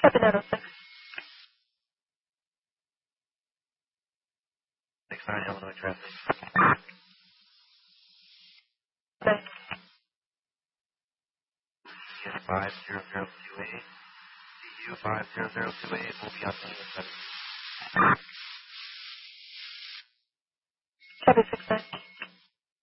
706. 69 Illinois traffic. Okay. 50028. CU 50028 will be on the